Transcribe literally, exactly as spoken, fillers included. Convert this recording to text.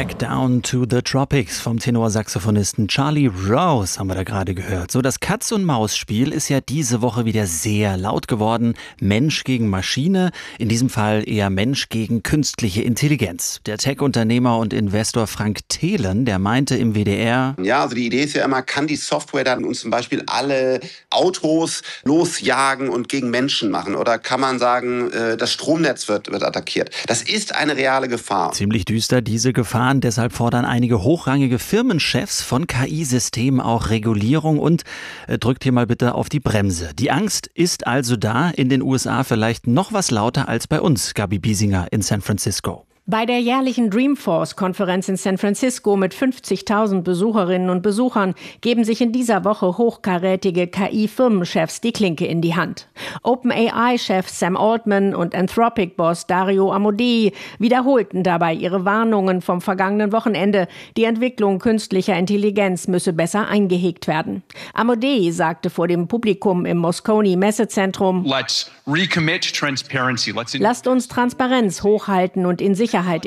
Back Down to the Tropics vom Tenorsaxophonisten Charlie Rose haben wir da gerade gehört. So, das Katz-und-Maus-Spiel ist ja diese Woche wieder sehr laut geworden. Mensch gegen Maschine, in diesem Fall eher Mensch gegen künstliche Intelligenz. Der Tech-Unternehmer und Investor Frank Thelen, der meinte im W D R: Ja, also die Idee ist ja immer, kann die Software dann uns zum Beispiel alle Autos losjagen und gegen Menschen machen? Oder kann man sagen, das Stromnetz wird, wird attackiert? Das ist eine reale Gefahr. Ziemlich düster, diese Gefahren. Deshalb fordern einige hochrangige Firmenchefs von K I-Systemen auch Regulierung und äh, drückt hier mal bitte auf die Bremse. Die Angst ist also da, in den U S A vielleicht noch was lauter als bei uns. Gabi Biesinger in San Francisco. Bei der jährlichen Dreamforce-Konferenz in San Francisco mit fünfzigtausend Besucherinnen und Besuchern geben sich in dieser Woche hochkarätige K I-Firmenchefs die Klinke in die Hand. OpenAI-Chef Sam Altman und Anthropic-Boss Dario Amodei wiederholten dabei ihre Warnungen vom vergangenen Wochenende. Die Entwicklung künstlicher Intelligenz müsse besser eingehegt werden. Amodei sagte vor dem Publikum im Moscone Messezentrum: Let's recommit transparency. Let's in- Lasst uns Transparenz hochhalten und in Sicherheit